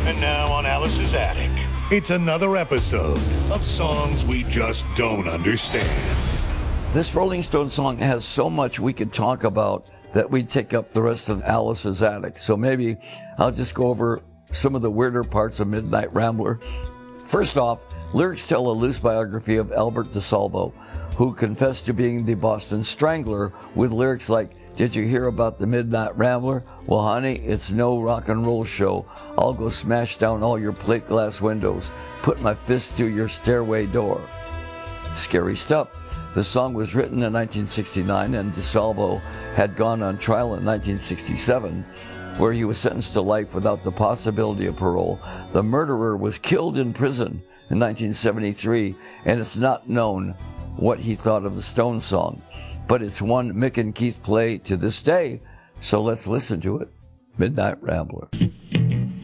And now on Alice's Attic. It's another episode of Songs We Just Don't Understand. This Rolling Stones song has so much we could talk about that we'd take up the rest of Alice's Attic. So maybe I'll just go over some of the weirder parts of Midnight Rambler. First off, lyrics tell a loose biography of Albert DeSalvo, who confessed to being the Boston Strangler, with lyrics like, "Did you hear about the Midnight Rambler? Well, honey, it's no rock and roll show. I'll go smash down all your plate glass windows, put my fist through your stairway door." Scary stuff. The song was written in 1969, and DeSalvo had gone on trial in 1967, where he was sentenced to life without the possibility of parole. The murderer was killed in prison in 1973, and it's not known what he thought of the Stones song. But it's one Mick and Keith play to this day, so let's listen to it. Midnight Rambler.